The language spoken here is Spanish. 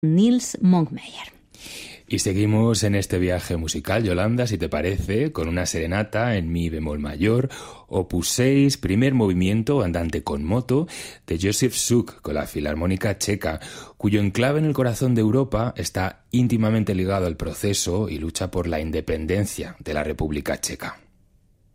Nils Monkmeyer. Y seguimos en este viaje musical, Yolanda, si te parece, con una serenata en mi bemol mayor, opus 6, primer movimiento, andante con moto, de Josef Suk, con la Filarmónica Checa, cuyo enclave en el corazón de Europa está íntimamente ligado al proceso y lucha por la independencia de la República Checa.